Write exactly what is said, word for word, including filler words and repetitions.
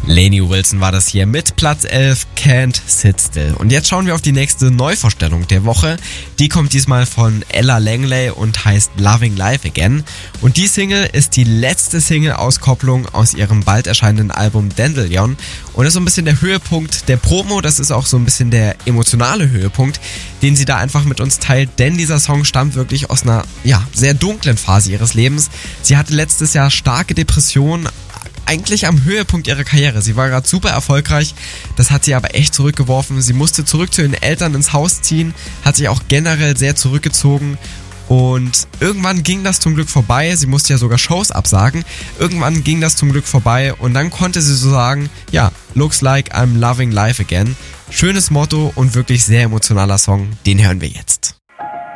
Lainey Wilson war das hier mit Platz elf, Can't Sit Still. Und jetzt schauen wir auf die nächste Neuvorstellung der Woche. Die kommt diesmal von Ella Langley und heißt Loving Life Again. Und die Single ist die letzte Single-Auskopplung aus ihrem bald erscheinenden Album Dandelion. Und das ist so ein bisschen der Höhepunkt der Promo, das ist auch so ein bisschen der emotionale Höhepunkt, den sie da einfach mit uns teilt, denn dieser Song stammt wirklich aus einer, ja, sehr dunklen Phase ihres Lebens. Sie hatte letztes Jahr starke Depressionen, eigentlich am Höhepunkt ihrer Karriere. Sie war gerade super erfolgreich, das hat sie aber echt zurückgeworfen. Sie musste zurück zu ihren Eltern ins Haus ziehen, hat sich auch generell sehr zurückgezogen und irgendwann ging das zum Glück vorbei. Sie musste ja sogar Shows absagen. Irgendwann ging das zum Glück vorbei und dann konnte sie so sagen, ja, looks like I'm loving life again. Schönes Motto und wirklich sehr emotionaler Song, den hören wir jetzt.